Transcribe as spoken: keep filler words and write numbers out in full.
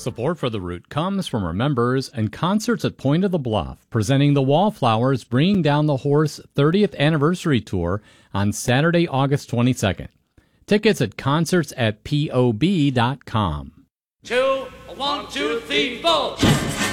Support for The Root comes from our members and Concerts at Point of the Bluff, presenting the Wallflowers Bringing Down the Horse thirtieth Anniversary Tour on Saturday, August twenty-second. Tickets at concerts at P O B dot com. Two, one, two, three, four.